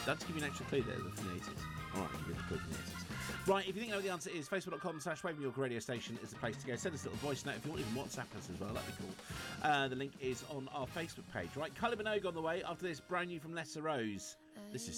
That's give you an extra clue there, from the 80s. All right, I'll give you the clue from the 80s. Right, if you think you know what the answer is, facebook.com/Wave York Radio Station is the place to go. Send us a little voice note if you want, even WhatsApp us as well. That'd be cool. The link is on our Facebook page. Right, Kylie Minogue on the way. After this, brand new from Lesser Rose. This is